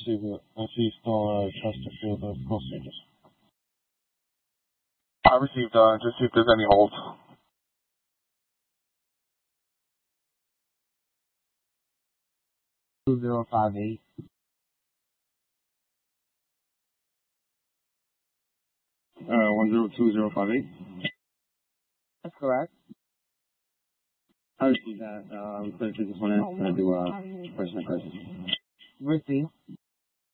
I see still Chesterfield of Coast Ages. I received, just see if there's any holds. 2058. 102058. That's correct. I received that. Clear to this one in. I'm going to do, person to person. Receive.